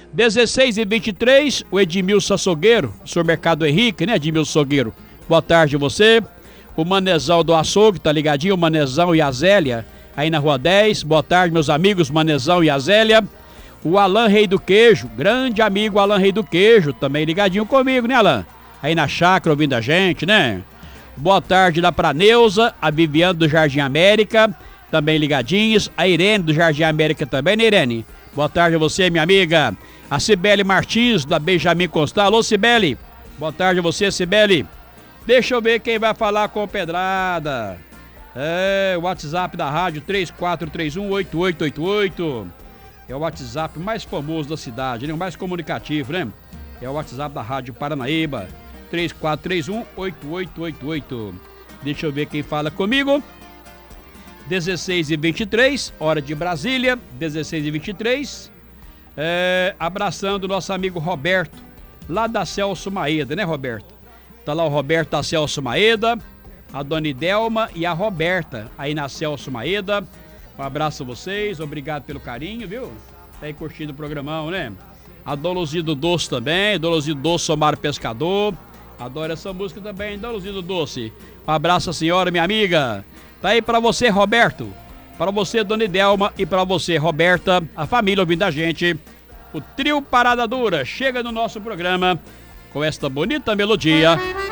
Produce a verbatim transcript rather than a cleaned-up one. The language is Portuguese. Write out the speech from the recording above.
dezesseis e vinte e três, o Edmilson Açougueiro, supermercado Henrique, né, Edmilson Açougueiro? Boa tarde a você. O Manezão do Açougue, tá ligadinho? O Manezão e a Zélia, aí na Rua dez. Boa tarde, meus amigos, Manezão e a Zélia. O Alan Rei do Queijo, grande amigo Alan Rei do Queijo, também ligadinho comigo, né, Alan? Aí na chácara ouvindo a gente, né? Boa tarde lá pra Neuza, a Viviane do Jardim América, também ligadinhos. A Irene do Jardim América também, né, Irene? Boa tarde a você, minha amiga. A Cibele Martins, da Benjamin Constant. Alô, Cibele. Boa tarde a você, Cibele. Deixa eu ver quem vai falar com o Pedrada. É, o WhatsApp da rádio três quatro três um, oito oito oito oito. É o WhatsApp mais famoso da cidade, né? O mais comunicativo, né? É o WhatsApp da Rádio Paranaíba. três quatro três um, oito oito oito oito. Deixa eu ver quem fala comigo. dezesseis e vinte e três, hora de Brasília, dezesseis e vinte e três. É, abraçando o nosso amigo Roberto, lá da Celso Maeda, né, Roberto? Tá lá o Roberto da Celso Maeda, a Dona Idelma e a Roberta, aí na Celso Maeda. Um abraço a vocês, obrigado pelo carinho, viu? Tá aí curtindo o programão, né? A Dona Luzido Doce também, Dona Luzido Doce, Somar Pescador. Adoro essa música também, Dona Luzido Doce. Um abraço, a senhora, minha amiga. Tá aí pra você, Roberto, pra você, Dona Idelma, e pra você, Roberta, a família ouvindo a gente. O trio Parada Dura chega no nosso programa com esta bonita melodia.